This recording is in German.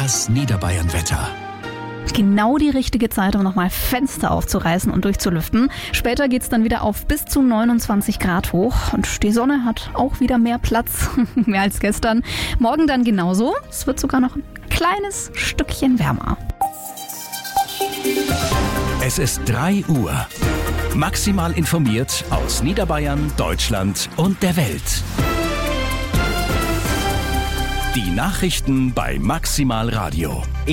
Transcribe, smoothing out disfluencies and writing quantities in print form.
Das Niederbayern-Wetter. Genau die richtige Zeit, um nochmal Fenster aufzureißen und durchzulüften. Später geht's dann wieder auf bis zu 29 Grad hoch. Und die Sonne hat auch wieder mehr Platz, mehr als gestern. Morgen dann genauso. Es wird sogar noch ein kleines Stückchen wärmer. Es ist 3 Uhr. Maximal informiert aus Niederbayern, Deutschland und der Welt. Die Nachrichten bei Maximal Radio.